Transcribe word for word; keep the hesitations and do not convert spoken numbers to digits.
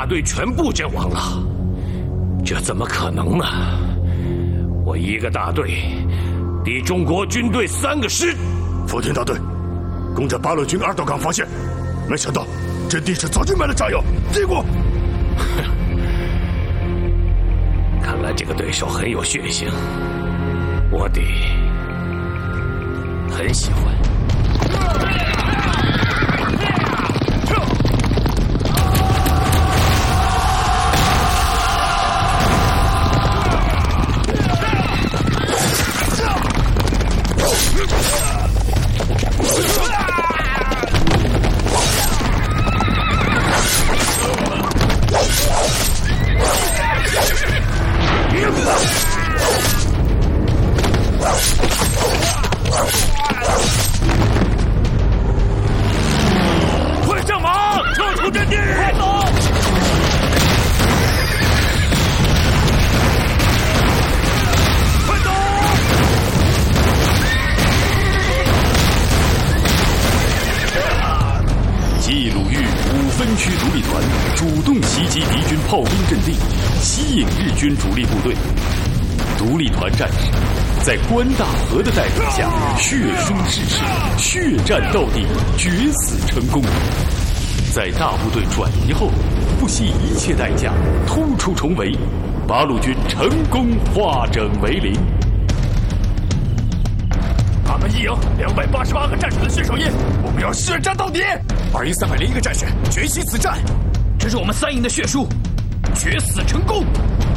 队全部阵亡了，这怎么可能呢？我一个大队抵中国军队三个师。 福田大队，攻占八路军二道岗防线，没想到阵地是早就埋了炸药，结果， 看来这个对手很有血性，我得很喜欢。 快上马，撤出阵地！快走！快走！ 冀鲁豫五分区独立团主动袭击敌军炮兵阵地，吸引日军主力部队。独立团战士在关大河的带领下，血生誓誓，血战到底，决死成功。在大部队转移后，不惜一切代价突出重围，八路军成功化整为零。 他们一营两百八十八个战士的血手印，我们要血战到底。二营三百零一个战士决息此战， 这是我们三营的血书，决死成功。